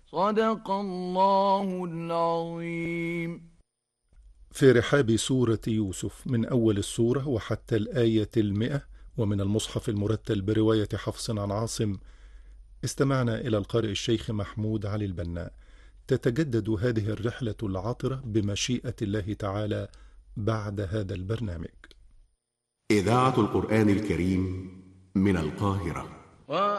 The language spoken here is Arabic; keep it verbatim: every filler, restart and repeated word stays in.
صدق الله العظيم. في رحاب سورة يوسف من أول السورة وحتى الآية المئة، ومن المصحف المرتل برواية حفص عن عاصم، استمعنا إلى القارئ الشيخ محمود علي البناء. تتجدد هذه الرحلة العطرة بمشيئة الله تعالى بعد هذا البرنامج. إذاعة القرآن الكريم من القاهرة.